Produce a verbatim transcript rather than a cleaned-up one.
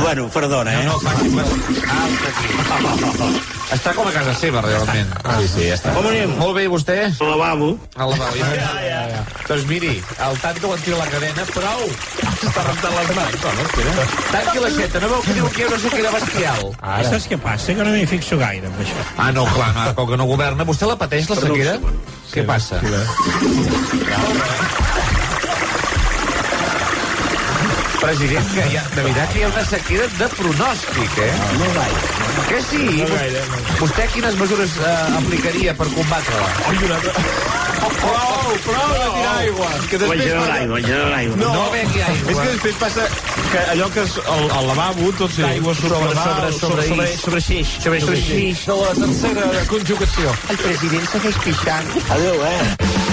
Bueno, perdona, eh? No, no, faci... Ah, està aquí. Està com a casa seva, realment. Ah, sí, sí, ja està. Com anem? Molt bé, i vostè? Al lavabo. Al lavabo, ja, ja, ja, ja. Doncs miri, el tanto quan tira la cadena, prou! S'està rentant les mans. No, no, espera. Tanqui l'aixeta, no veu que diu que jo no sé què era bestial? Ara. Saps què passa? Que no m'hi fixo gaire amb això. Ah, no, clar, no, com que no governa. Vostè la pateix, la sequera? Què passa? President, que hi ha, de veritat que hi ha una sequera de pronòstic, eh? No, no gaire. Que sí? No gaire, no. Vostè quines mesures eh, aplicaria per combatre-la? Oi, una altra... Prou, prou de tirar aigua. Que Vaig després a l'aigua, vaig a l'aigua. No, no begui aigua. És que després passa que allò que és el, el lavabo, tot l'aigua sobre, Sobre- sobre, sobre- sobre, sobre sobre, sobre xeix. Sobre xeix. De la tercera conjugació. El president segueix pixant. Adéu, eh?